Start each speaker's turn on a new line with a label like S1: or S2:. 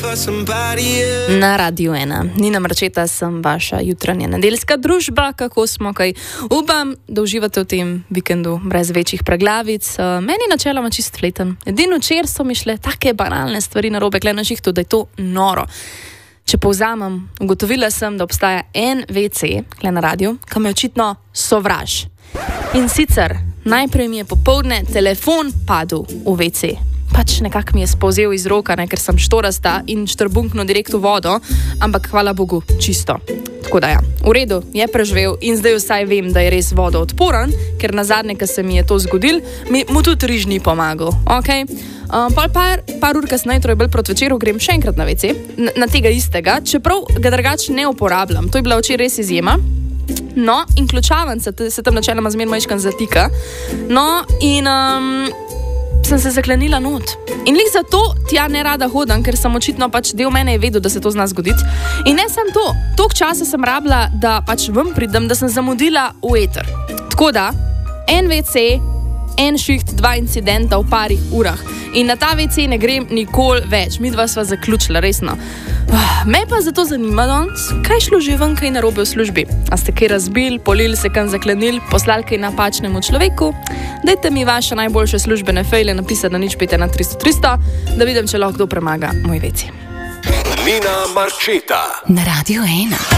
S1: Na Radiu 1. Nina Marčeta sem vaša jutranja nedeljska družba. Kako smo, kaj? Upam, da uživate v tem vikendu brez večjih preglavic. Meni načeloma čist fleten. Edino včeraj so mi šle take banalne stvari narobe, kle na šihtu, da je to noro. Če povzamem, ugotovila sem, da obstaja en WC, kle na radiju, ki me očitno sovraž. In sicer, najprej mi je popoldne telefon padel v WC. Pač nekako mi je spolzel iz roka, ker sem štorasta in štrbunkno direkt v vodo, ampak hvala Bogu, čisto. Tako da ja, v redu, je preživel in zdaj vsaj vem, da je res vodoodporen, ker nazadnje, ko se mi je to zgodil, mu tudi riž ni pomagal, okej? Par ur kasneje, torej bolj proti večeru, grem še enkrat na WC, na tega istega, čeprav ga drugače ne uporabljam. To je bila včeraj res izjema. No, in ključavnica se tam načeloma zmeraj majčkan zatika. No, in sem se zaklenila not. In lih zato tja ne rada hodim, ker sem očitno pač del mene je vedel, da se to zna zgoditi. In ne sem to. Toliko časa sem rabila, da pač ven pridem, da sem zamudila v eter. Tako da, en WC, en šiht, 2 incidenta v parih urah. In na ta WC ne grem nikoli več. Midva sva zaključila, resno. Me pa zato zanima danes, kaj šlo že ven kaj narobe v službi. A ste kaj razbil, polili se kam zaklenil, poslali kaj napačnemu človeku? Dajte mi vaše najboljše službene fejle napisati na 051 300 300, da vidim, če lahko kdo premaga moj WC.
S2: Nina Marčeta
S3: na Radiu 1.